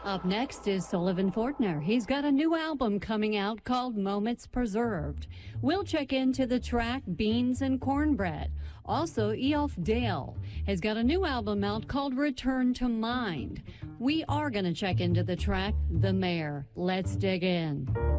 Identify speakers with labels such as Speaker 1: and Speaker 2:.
Speaker 1: Up next is Sullivan Fortner. He's got a new album coming out called Moments Preserved. We'll check into the track Beans and Cornbread. Also, Eof Dale has got a new album out called Return to Mind. We are going to check into the track The Mayor. Let's dig in.